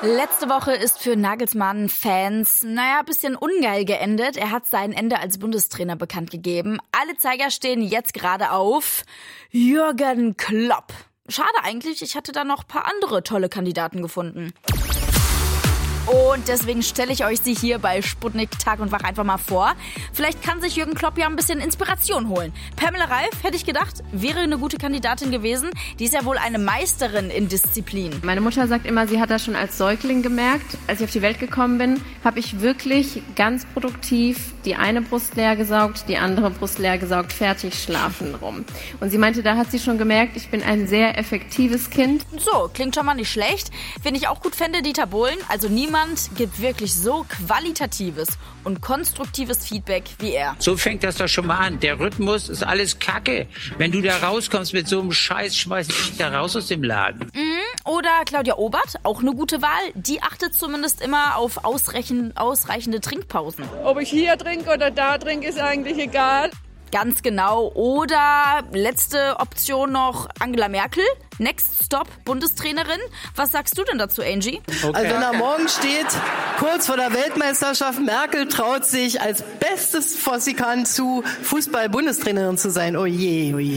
Letzte Woche ist für Nagelsmann-Fans, ein bisschen ungeil geendet. Er hat sein Ende als Bundestrainer bekannt gegeben. Alle Zeiger stehen jetzt gerade auf Jürgen Klopp. Schade eigentlich, ich hatte da noch ein paar andere tolle Kandidaten gefunden. Und deswegen stelle ich euch sie hier bei Sputnik Tag und Wach einfach mal vor. Vielleicht kann sich Jürgen Klopp ja ein bisschen Inspiration holen. Pamela Reif, hätte ich gedacht, wäre eine gute Kandidatin gewesen. Die ist ja wohl eine Meisterin in Disziplin. Meine Mutter sagt immer, sie hat das schon als Säugling gemerkt. Als ich auf die Welt gekommen bin, habe ich wirklich ganz produktiv die eine Brust leer gesaugt, die andere Brust leer gesaugt, fertig schlafen rum. Und sie meinte, da hat sie schon gemerkt, ich bin ein sehr effektives Kind. So, klingt schon mal nicht schlecht. Wen ich auch gut fände, Dieter Bohlen. Also niemand gibt wirklich so qualitatives und konstruktives Feedback wie er. So fängt das doch schon mal an. Der Rhythmus ist alles Kacke. Wenn du da rauskommst mit so einem Scheiß, schmeiß dich da raus aus dem Laden. Oder Claudia Obert, auch eine gute Wahl. Die achtet zumindest immer auf ausreichende Trinkpausen. Ob ich hier trinke oder da trinke, ist eigentlich egal. Ganz genau. Oder letzte Option noch Angela Merkel. Next Stop Bundestrainerin. Was sagst du denn dazu, Angie? Okay. Also wenn da morgen steht, kurz vor der Weltmeisterschaft, Merkel traut sich als bestes, was sie kann, zu Fußball-Bundestrainerin zu sein. Oh je, oh je.